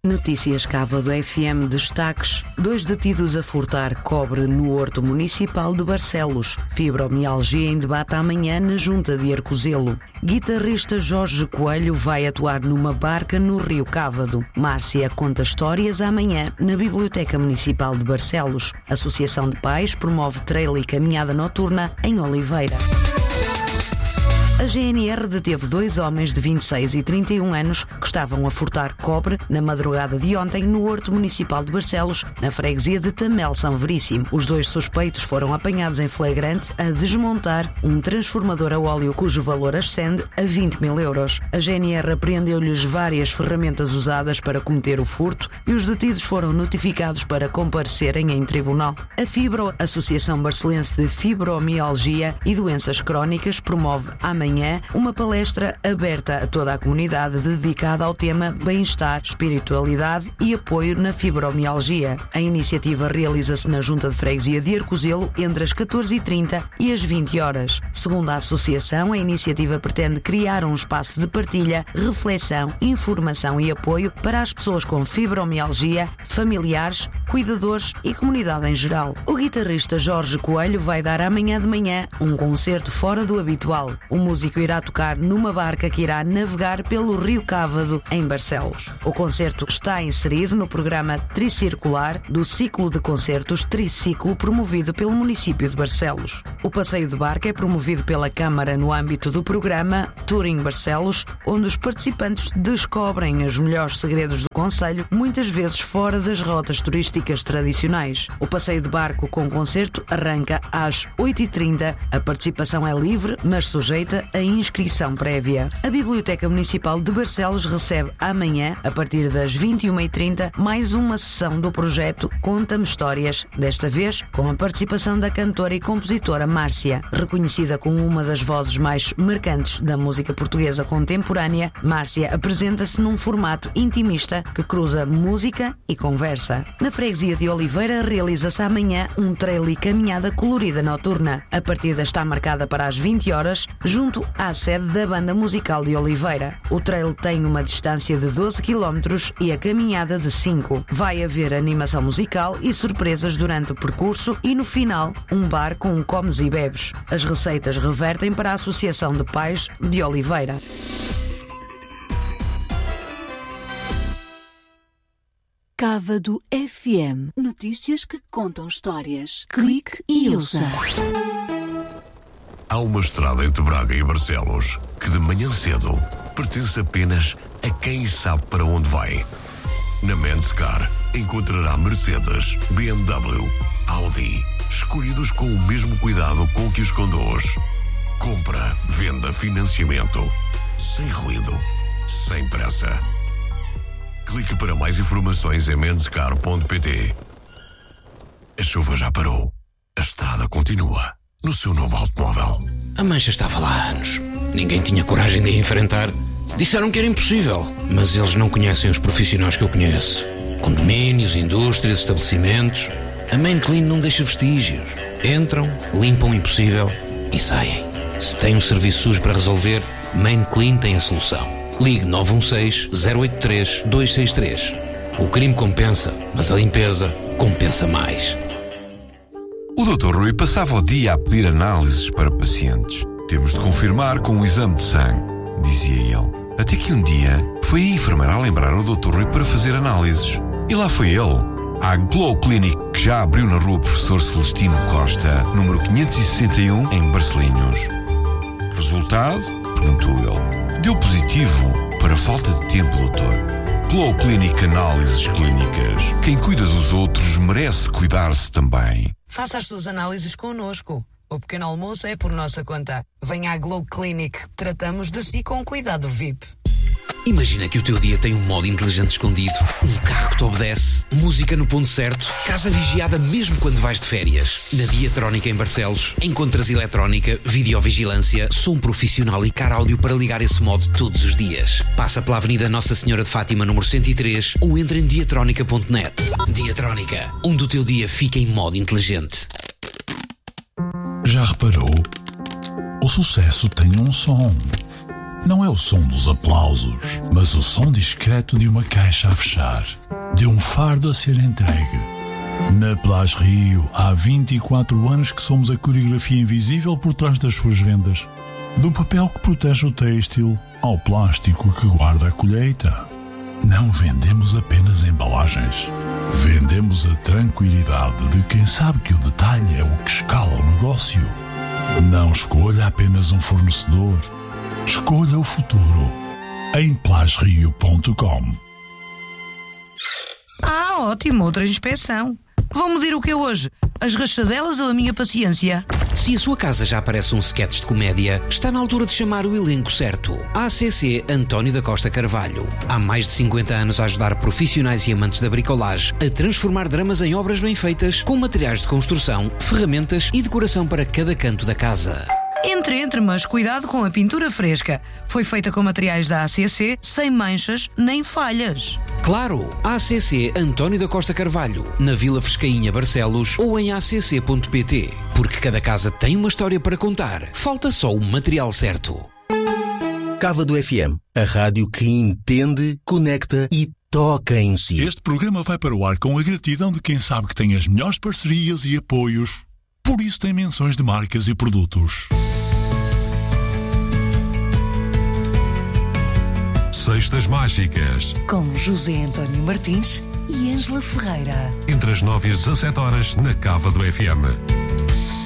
Notícias Cávado FM destaques. 2 detidos a furtar cobre no Horto Municipal de Barcelos. Fibromialgia em debate amanhã na Junta de Arcozelo. Guitarrista Jorge Coelho vai atuar numa barca no Rio Cávado. Márcia conta histórias amanhã na Biblioteca Municipal de Barcelos. Associação de Pais promove trail e caminhada noturna em Oliveira. A GNR deteve 2 homens de 26 e 31 anos que estavam a furtar cobre na madrugada de ontem no Horto Municipal de Barcelos, na freguesia de Tamel São Veríssimo. Os 2 suspeitos foram apanhados em flagrante a desmontar um transformador a óleo cujo valor ascende a 20 mil euros. A GNR apreendeu-lhes várias ferramentas usadas para cometer o furto e os detidos foram notificados para comparecerem em tribunal. A Fibro, Associação Barcelense de Fibromialgia e Doenças Crónicas, promove amanhã uma palestra aberta a toda a comunidade dedicada ao tema bem-estar, espiritualidade e apoio na fibromialgia. A iniciativa realiza-se na Junta de Freguesia de Arcozelo entre as 14h30 e as 20 horas. Segundo a associação, a iniciativa pretende criar um espaço de partilha, reflexão, informação e apoio para as pessoas com fibromialgia, familiares, cuidadores e comunidade em geral. O guitarrista Jorge Coelho vai dar amanhã de manhã um concerto fora do habitual. O músico irá tocar numa barca que irá navegar pelo Rio Cávado, em Barcelos. O concerto está inserido no programa Tricircular do ciclo de concertos Triciclo promovido pelo município de Barcelos. O passeio de barca é promovido pela Câmara no âmbito do programa Touring Barcelos, onde os participantes descobrem os melhores segredos do concelho, muitas vezes fora das rotas turísticas tradicionais. O passeio de barco com concerto arranca às 8h30. A participação é livre, mas sujeita a inscrição prévia. A Biblioteca Municipal de Barcelos recebe amanhã, a partir das 21h30, mais uma sessão do projeto Conta-me Histórias, desta vez com a participação da cantora e compositora Márcia. Reconhecida como uma das vozes mais marcantes da música portuguesa contemporânea, Márcia apresenta-se num formato intimista que cruza música e conversa. Na freguesia de Oliveira realiza-se amanhã um trail e caminhada colorida noturna. A partida está marcada para as 20 horas, junto à sede da Banda Musical de Oliveira. O trail tem uma distância de 12 km e a caminhada de 5. Vai haver animação musical e surpresas durante o percurso e, no final, um bar com comes e bebes. As receitas revertem para a Associação de Pais de Oliveira. Cávado FM. Notícias que contam histórias. Clique e ouça. Há uma estrada entre Braga e Barcelos que de manhã cedo pertence apenas a quem sabe para onde vai. Na Menscar encontrará Mercedes, BMW, Audi, escolhidos com o mesmo cuidado com que os conduz. Compra, venda, financiamento, sem ruído, sem pressa. Clique para mais informações em menscar.pt. A chuva já parou. A estrada continua. No seu novo automóvel. A mancha estava lá há anos. Ninguém tinha coragem de a enfrentar. Disseram que era impossível, mas eles não conhecem os profissionais que eu conheço. Condomínios, indústrias, estabelecimentos. A Main Clean não deixa vestígios. Entram, limpam o impossível e saem. Se tem um serviço sujo para resolver, Main Clean tem a solução. Ligue 916-083-263. O crime compensa, mas a limpeza compensa mais. O Dr. Rui passava o dia a pedir análises para pacientes. Temos de confirmar com um exame de sangue, dizia ele. Até que um dia foi a enfermeira a lembrar o Dr. Rui para fazer análises. E lá foi ele, à Glow Clinic, que já abriu na rua Professor Celestino Costa, número 561, em Barcelinhos. Resultado? Perguntou ele. Deu positivo para falta de tempo, doutor. Glow Clinic Análises Clínicas. Quem cuida dos outros merece cuidar-se também. Faça as suas análises connosco. O pequeno almoço é por nossa conta. Venha à Glow Clinic. Tratamos de si com cuidado VIP. Imagina que o teu dia tem um modo inteligente escondido, um carro que te obedece, música no ponto certo, casa vigiada mesmo quando vais de férias. Na Diatrónica em Barcelos, encontras eletrónica, videovigilância, som profissional e car áudio para ligar esse modo todos os dias. Passa pela Avenida Nossa Senhora de Fátima, número 103, ou entra em diatrónica.net. Diatrónica, onde o teu dia fica em modo inteligente. Já reparou? O sucesso tem um som. não é o som dos aplausos, mas o som discreto de uma caixa a fechar, de um fardo a ser entregue. Na Plage Rio, há 24 anos que somos a coreografia invisível por trás das suas vendas. Do papel que protege o têxtil ao plástico que guarda a colheita. Não vendemos apenas embalagens. Vendemos a tranquilidade de quem sabe que o detalhe é o que escala o negócio. Não escolha apenas um fornecedor. Escolha o futuro em plagerio.com. Ótimo, outra inspeção. Vão medir o que é hoje? As rachadelas ou a minha paciência? Se a sua casa já parece um sketch de comédia, está na altura de chamar o elenco certo. ACC António da Costa Carvalho. Há mais de 50 anos a ajudar profissionais e amantes da bricolagem a transformar dramas em obras bem feitas, com materiais de construção, ferramentas e decoração para cada canto da casa. Entre, mas cuidado com a pintura fresca. Foi feita com materiais da ACC, sem manchas nem falhas. Claro, ACC António da Costa Carvalho, na Vila Frescainha, Barcelos, ou em acc.pt. Porque cada casa tem uma história para contar. Falta só o material certo. Cávado FM, a rádio que entende, conecta e toca em si. Este programa vai para o ar com a gratidão de quem sabe que tem as melhores parcerias e apoios. Por isso tem menções de marcas e produtos. Sextas Mágicas, com José António Martins e Ângela Ferreira. entre as 9 e as 17 horas na Cávado FM.